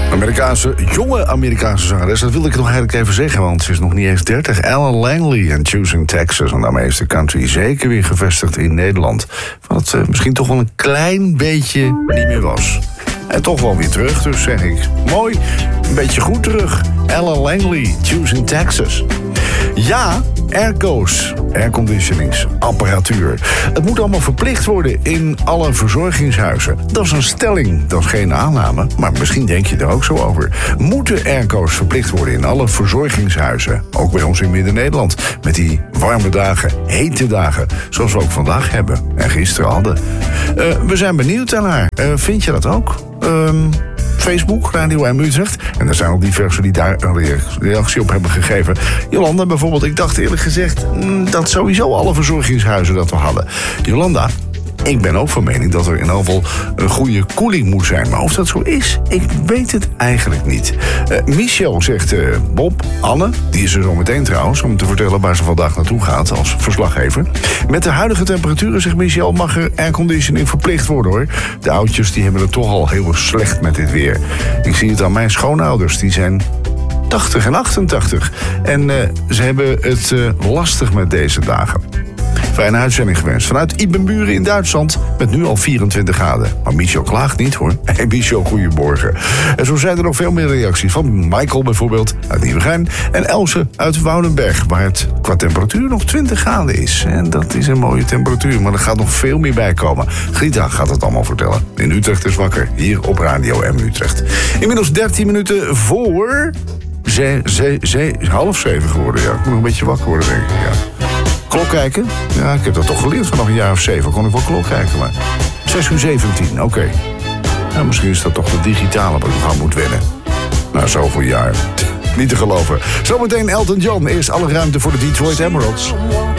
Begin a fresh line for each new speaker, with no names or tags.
Jonge Amerikaanse zangeres, dat wilde ik nog eigenlijk even zeggen, want ze is nog niet eens 30. Ellen Langley en Choosing Texas. En daarmee is de country zeker weer gevestigd in Nederland. Wat het misschien toch wel een klein beetje niet meer was. En toch wel weer terug, dus zeg ik. Mooi, een beetje goed terug. Ellen Langley, Choosing Texas. Ja, airco's, airconditioningsapparatuur. Het moet allemaal verplicht worden in alle verzorgingshuizen. Dat is een stelling, dat is geen aanname, maar misschien denk je er ook zo over. Moeten airco's verplicht worden in alle verzorgingshuizen? Ook bij ons in Midden-Nederland. Met die warme dagen, hete dagen, zoals we ook vandaag hebben en gisteren hadden. We zijn benieuwd daarnaar. Vind je dat ook? Facebook, Radio M Utrecht. En er zijn al diverse die daar een reactie op hebben gegeven. Jolanda bijvoorbeeld, ik dacht eerlijk gezegd dat sowieso alle verzorgingshuizen dat we hadden. Jolanda, ik ben ook van mening dat er in ieder geval een goede koeling moet zijn. Maar of dat zo is, ik weet het eigenlijk niet. Michel zegt Bob, Anne, die is er zo meteen trouwens, om te vertellen waar ze vandaag naartoe gaat als verslaggever. Met de huidige temperaturen, zegt Michel, mag er airconditioning verplicht worden hoor. De oudjes die hebben het toch al heel slecht met dit weer. Ik zie het aan mijn schoonouders, die zijn 80 en 88. En ze hebben het lastig met deze dagen. Fijne uitzending gewenst. Vanuit Ibenburen in Duitsland met nu al 24 graden. Maar Michel klaagt niet hoor. Hey Michel, goedemorgen. En zo zijn er nog veel meer reacties. Van Michael bijvoorbeeld uit Nieuwegein. En Else uit Woudenberg. Waar het qua temperatuur nog 20 graden is. En dat is een mooie temperatuur. Maar er gaat nog veel meer bij komen. Grita gaat het allemaal vertellen. In Utrecht is wakker. Hier op Radio M Utrecht. Inmiddels 13 minuten voor 6:30 geworden. Ja, ik moet nog een beetje wakker worden denk ik. Ja. Klok kijken? Ja, ik heb dat toch geleerd vanaf een jaar of 7. Kon ik wel klok kijken, maar 6:17, oké. Nou, misschien is dat toch de digitale waar ik aan moet wennen. Na zoveel jaar. Niet te geloven. Zometeen Elton John. Eerst alle ruimte voor de Detroit Emeralds.